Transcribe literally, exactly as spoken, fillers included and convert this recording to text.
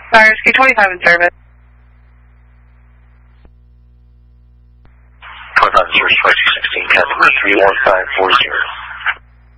Fire Rescue twenty-five in service. twenty-five in service, twenty-two sixteen, customer three one five four zero.